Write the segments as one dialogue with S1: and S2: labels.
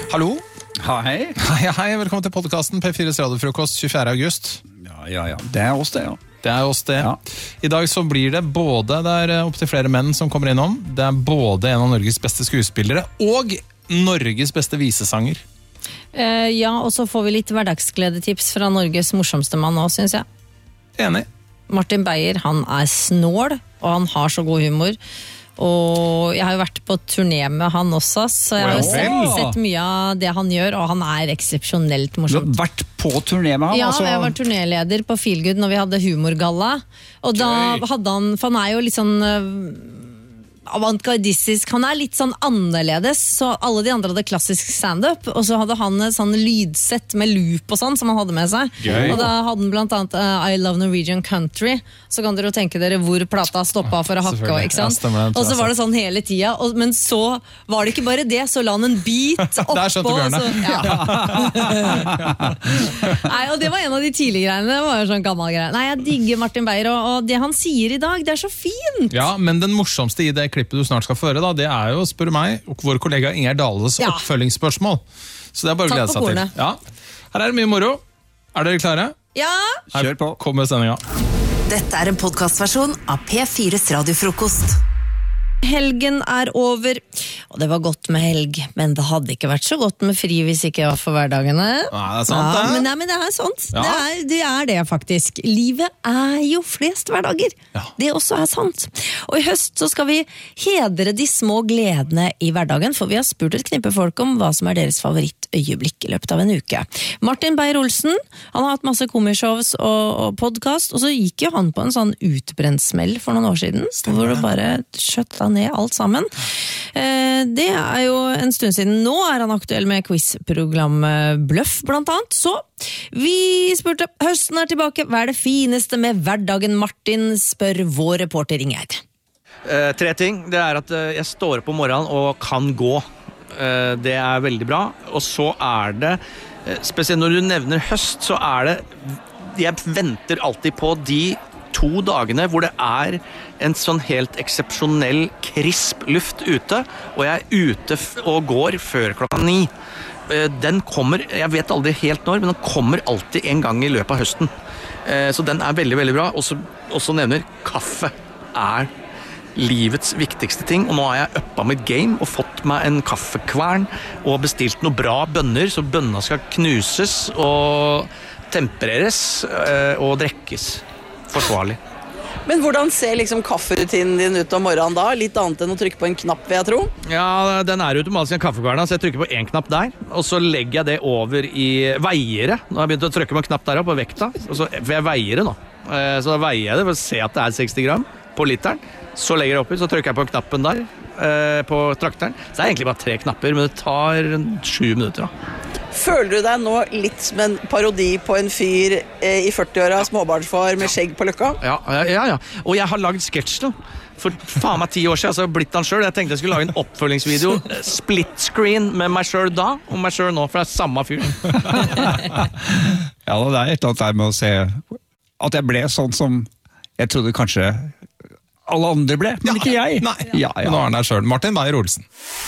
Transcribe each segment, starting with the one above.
S1: Hallo?
S2: Hei.
S1: Hei, velkommen til podcasten P4s radiofrokost 24. august.
S2: Ja. Det er oss det, ja.
S1: Det er oss det.
S2: Ja.
S1: I dag så blir det både, det er opp til flere menn som kommer innom, det er både en av Norges beste skuespillere og Norges beste visesanger.
S3: Ja, og så får vi litt hverdagsgledetips fra Norges morsomste mann også, synes jeg.
S1: Enig.
S3: Martin Beyer, han er snål, og han har så god humor. Og jeg har jo vært på turné med han også, så jeg har jo sett mye av det han gjør, og han er eksepsjonelt morsomt.
S2: Du har vært på turné med han?
S3: Ja,
S2: altså.
S3: jeg var turnéleder på Feelgood når vi hadde humorgalla, og da hadde han, for han er jo litt sånn avantgardistisk, han er litt sånn annerledes, så alle de andre hadde klassisk stand-up, og så hadde han et sånn lydsett med loop og sånn som han hadde med seg. Og da hadde han blant annet I Love Norwegian Country, så kan dere jo tenke dere hvor plata stoppet for å hakke, ikke sant? Og så var det sånn hele tida, men så var det ikke bare det, så la han en beat oppå.
S1: Der skjønte Bjørne.
S3: Nei, og det var en av de tidlige greiene, det var jo sånn gammel greie. Nei, jeg digger Martin Beyer, og det han sier i dag, det er så fint!
S1: Ja, men den morsomste i det klippet du snart skal føre, da, det er jo, spør meg, og vår kollega Inger Dales oppfølgingsspørsmål. Så det er bare å glede seg til. Ja. Her er det mye moro. Er dere klare?
S3: Ja!
S1: Kjør på. Kom med sendinga.
S4: Dette er en podcastversjon av P4s radiofrokost.
S3: Helgen er over, og det var godt med helg, men det hadde ikke vært så godt med fri hvis ikke var for hverdagene.
S1: Nei, det er sant det.
S3: Men det er sant.
S1: Ja.
S3: Det er det faktisk. Livet er jo flest hverdager.
S1: Ja.
S3: Det også er sant. Og i høst så skal vi hedre de små gledene i hverdagen, for vi har spurt et knippe folk om hva som er deres favorittøyeblikk i løpet av en uke. Martin Beyer-Olsen, han har hatt masse komishows og podcast, og så gikk jo han på en sånn utbrennsmell for noen år siden, hvor det bare skjøtta ned alt sammen. Det er jo en stund siden. Nå er han aktuell med quizprogrammet Bløff blant annet. Så vi spurte, høsten er tilbake, hva er det fineste med hverdagen, Martin, spør vår reporter Ingeid.
S5: 3 ting. Det er at jeg står opp om morgenen og kan gå. Det er veldig bra. Og så er det, spesielt når du nevner høst, så er det, jeg venter alltid på de 2 dagene hvor det er en sånn helt eksepsjonell krisp luft ute, og jeg er ute og går før 9. Den kommer, jeg vet aldri helt når, men den kommer alltid en gang i løpet av høsten. Så den er veldig, veldig bra. Også nevner, kaffe er livets viktigste ting, og nå har jeg uppa mitt game og fått meg en kaffekvern og bestilt noe bra bønner, så bønna skal knuses og tempereres og drekkes forsvarlig.
S6: Men hvordan ser liksom kafferutinen din ut om morgenen da? Litt annet enn å trykke på en knapp, vil jeg tro?
S5: Ja, den er automatisk en kaffekverna, så jeg trykker på en knapp der, og så legger jeg det over i veiere. Nå har jeg begynt å trykke på en knapp der oppe på vekta, for jeg veier det nå. Så da veier jeg det for å se at det er 60 gram på literen. Så legger jeg oppi, så trykker jeg på knappen der, på trakteren. Så det er egentlig bare 3 knapper, men det tar 7 minutter da.
S6: Føler du deg nå litt som en parodi på en fyr i 40-åra, småbarnsfar med skjegg på løkka?
S5: Ja. Og jeg har lagd sketsj nå. For faen meg 10 år siden, så har jeg blitt han selv. Jeg tenkte jeg skulle lage en oppfølgingsvideo, split screen med meg selv da, og meg selv nå, for det er samme fyr.
S2: Ja, det er et eller annet der med å se at jeg ble sånn som jeg trodde kanskje alle andre ble, men ikke jeg.
S1: Nei. Ja. Nå er han der selv. Martin Beyer-Olsen.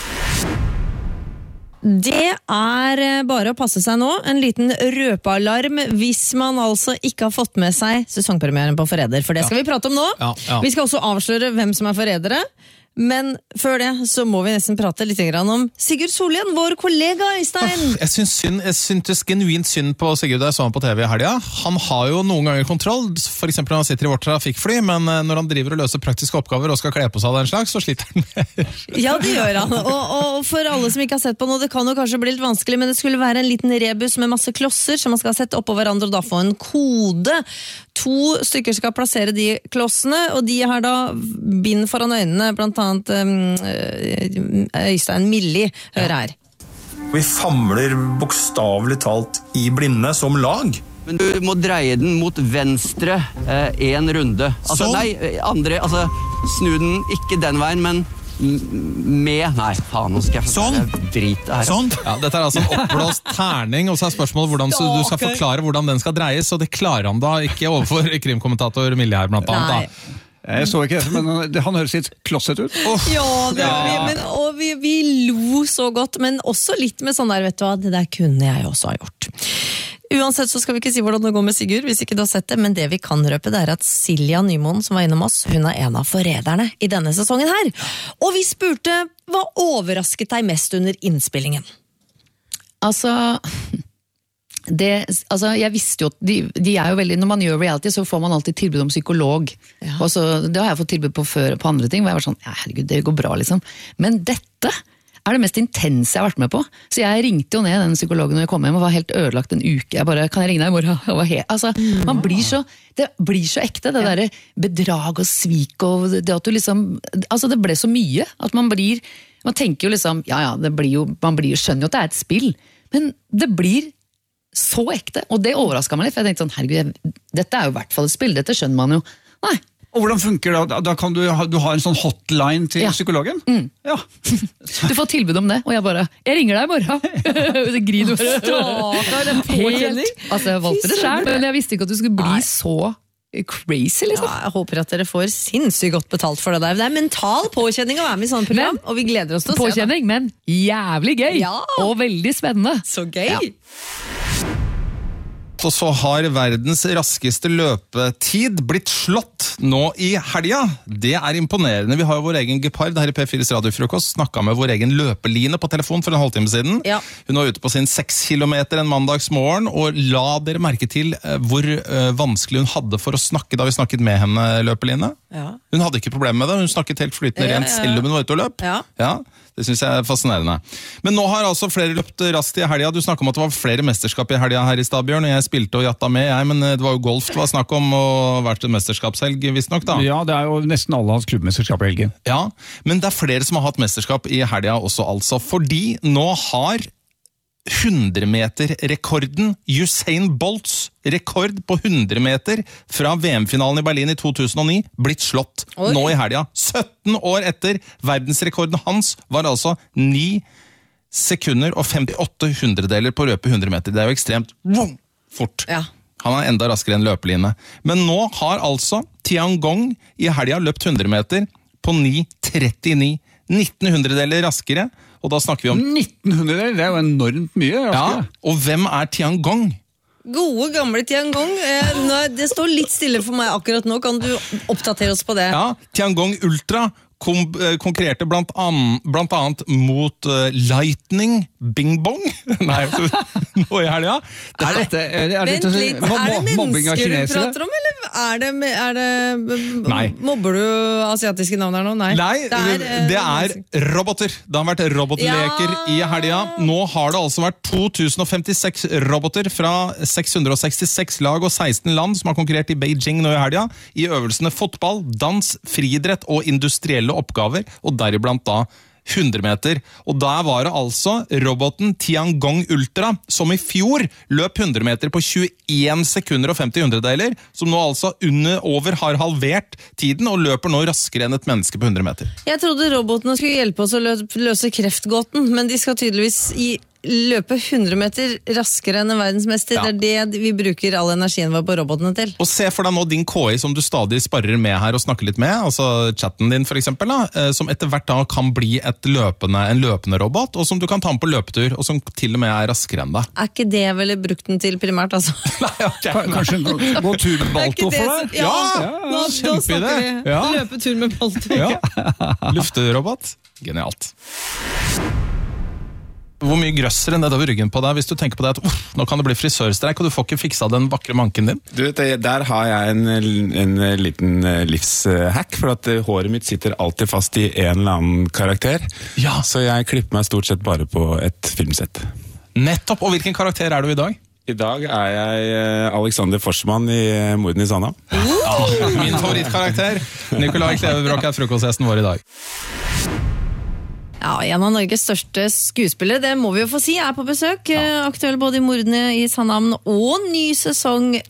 S3: Det er bare å passe seg nå, en liten røpealarm hvis man altså ikke har fått med seg sesongpremieren på Forræder, for det skal vi prate om nå.
S1: Ja.
S3: Vi skal også avsløre hvem som er forrædere, men før det så må vi nesten prate litt grann om Sigurd Sollien, vår kollega Øystein.
S1: Jeg syntes genuint synd på Sigurd da jeg så han på TV i helga. Han har jo noen ganger kontroll, for eksempel når han sitter i vårt trafikkfly, men når han driver og løser praktiske oppgaver og skal kle på seg den slags, så sliter han mer.
S3: Ja, det gjør han. Og for alle som ikke har sett på noe, det kan jo kanskje bli litt vanskelig, men det skulle være en liten rebus med masse klosser som man skal sette oppå hverandre og da få en kode. 2 stykker skal plassere de klossene, og de har da bind foran øynene, blant annet Øystein Milli. Hør her.
S7: Vi famler bokstavelig talt i blinde som lag.
S8: Men du må dreie den mot venstre en runde. Altså,
S7: sånn?
S8: Nei, andre, altså snu den ikke den veien, men med, nei, faen, nå skal jeg drite her.
S1: Sånn? Ja, dette er altså en oppblåst terning, og så er spørsmålet hvordan så du skal forklare hvordan den skal dreies, og det klarer han da ikke overfor krimkommentator Millie her blant annet. Da.
S2: Jeg så ikke det, men han høres litt klosset ut.
S3: Vi lo så godt, men også litt med sånn der, vet du hva, det der kunne jeg også ha gjort. Uansett så skal vi ikke si hvordan det går med Sigurd, hvis ikke du har sett det, men det vi kan røpe, det er at Silja Nymoen, som var innom oss, hun er en av forræderne i denne sesongen her. Og vi spurte, hva overrasket deg mest under innspillingen?
S9: Jeg visste jo at de er jo veldig, når man gjør reality så får man alltid tilbud om psykolog, og så, det har jeg fått tilbud på før på andre ting, hvor jeg var sånn, ja herregud, det går bra liksom, men dette er det mest intense jeg har vært med på, så jeg ringte jo ned den psykologen når jeg kom hjem og var helt ødelagt en uke, jeg bare, kan jeg ringe deg i morgen? Man blir så, det blir så ekte, det der bedrag og svik og det at du liksom, det ble så mye, at man tenker jo liksom, man skjønner jo at det er et spill, men det blir så ekte, og det overrasket meg litt, for jeg tenkte sånn, herregud, dette er jo i hvert fall et spill, dette skjønner man jo. Nei.
S2: Og hvordan funker det? Da kan du ha en sånn hotline til psykologen? Ja.
S9: Du får tilbud om det, og jeg bare, jeg ringer deg i morgen. Det griner bare. Helt. Jeg valgte det selv, men jeg visste ikke at du skulle bli så crazy, liksom.
S3: Ja, jeg håper at dere får sinnssykt godt betalt for det der. Det er mental påkjenning å være med i sånne program, og vi gleder oss til å se det.
S9: Påkjenning, men jævlig gøy, og veldig spennende.
S3: Så gøy!
S1: Ja. Og så har verdens raskeste løpetid blitt slått nå i helga. Det er imponerende. Vi har jo vår egen gepard her i P4s radiofrokost, snakket med vår egen løpeline på telefon for en halvtime siden. Ja. Hun var ute på sin 6 kilometer en mandagsmorgen, og la dere merke til hvor vanskelig hun hadde for å snakke da vi snakket med henne, løpeline. Ja. Hun hadde ikke problem med det, hun snakket helt flytende rent selv om hun var ute og løp. Ja. Det synes jeg er fascinerende. Men nå har altså flere løpt raskt i helga. Du snakket om at det var flere mesterskap i helga her i Stabjørn, og jeg spilte og jatta med, men det var jo golf det var snakk om, og vært en mesterskapshelg, visst nok da.
S2: Ja, det er jo nesten alle hans klubbmesterskap i helgen.
S1: Ja, men det er flere som har hatt mesterskap i helga også, altså, fordi nå har 100-meter-rekorden, Usain Bolts rekord på 100 meter fra VM-finalen i Berlin i 2009, blitt slått nå i helga. 17 år etter verdensrekorden hans var altså 9 sekunder og 58 hundredeler på å løpe 100 meter. Det er jo ekstremt fort. Ja. Han er enda raskere enn løpeline. Men nå har altså Tiangong i helga løpt 100 meter på 9.39. 1900-deler raskere, og da snakker vi om
S2: 1900-deler, det er jo enormt mye raskere.
S1: Ja, og hvem er Tiangong?
S3: Gode, gamle Tiangong. Det står litt stille for meg akkurat nå, kan du oppdatere oss på det?
S1: Ja, Tiangong Ultra konkurrerte blant annet mot Lightning Bing Bong. Nei, nå i helga.
S2: Er dette mobbing av kinesere?
S3: Du prater om, eller er det mobber du asiatiske navn her nå?
S1: Nei, det er roboter. Det har vært robotleker i helga. Nå har det altså vært 2056 roboter fra 666 lag og 16 land som har konkurrert i Beijing nå i helga, i øvelsene fotball, dans, friidrett og industrielle oppgaver, og deriblant da 100 meter. Og der var det altså roboten Tiangong Ultra, som i fjor løp 100 meter på 21 sekunder og 50 hundredeler, som nå altså over har halvert tiden, og løper nå raskere enn et menneske på 100 meter.
S3: Jeg trodde robotene skulle hjelpe oss å løse kreftgåten, men de skal tydeligvis løpe 100 meter raskere enn en verdensmester. Ja. Det er det vi bruker all energien vår på robotene til.
S1: Og se for deg nå din KI som du stadig sparrer med her og snakker litt med, altså chatten din for eksempel, som etter hvert da kan bli en løpende robot, og som du kan ta med på løpetur, og som til og med er raskere enn deg.
S3: Er ikke det vel brukt den til primært, altså?
S2: Nei, okay. Kanskje gå tur med Balto for deg?
S3: Ja, nå snakker vi. Løpe tur med Balto.
S1: Ja. Lufterobot. Genialt. Hvor mye grøsser enn det over ryggen på deg hvis du tenker på det at nå kan det bli frisørstreik, og du får ikke fiksa den vakre manken din?
S10: Du, der har jeg en liten livshack, for at håret mitt sitter alltid fast i en eller annen karakter. Ja. Så jeg klipper meg stort sett bare på et filmsett.
S1: Nettopp, og hvilken karakter er du i dag?
S10: I dag er jeg Alexander Forsman i Morden i Sandhamn.
S1: Min favorittkarakter. Nikolai Kleve Broch er frokostgjesten vår i dag.
S3: Ja, en av Norges største skuespillere, det må vi jo få si, er på besøk. Aktuell både i Mordene i Sandhamn og ny sesong